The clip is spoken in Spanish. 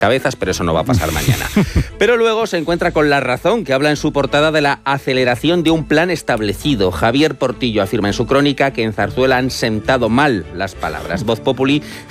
cabezas, pero eso no va a pasar mañana. Pero luego se encuentra con La Razón, que habla en su portada de la aceleración de un plan establecido. Javier Portillo afirma en su crónica que en Zarzuela han sentado mal las palabras. Voz Populi